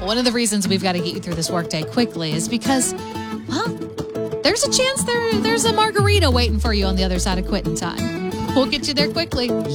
One of the reasons we've got to get you through this workday quickly is because, well, there's a chance there's a margarita waiting for you on the other side of quitting time. We'll get you there quickly.